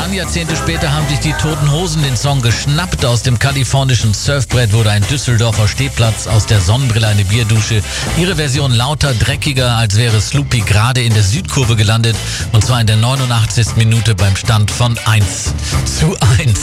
dann, Jahrzehnte später, haben sich die Toten Hosen den Song geschnappt. Aus dem kalifornischen Surfbrett wurde ein Düsseldorfer Stehplatz, aus der Sonnenbrille eine Bierdusche. Ihre Version lauter, dreckiger, als wäre Sloopy gerade in der Südkurve gelandet. Und zwar in der 89. Minute beim Stand von 1:1.